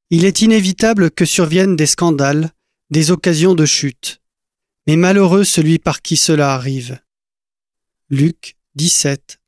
Il est inévitable que surviennent des scandales, des occasions de chute. Mais malheureux celui par qui cela arrive. Luc 17,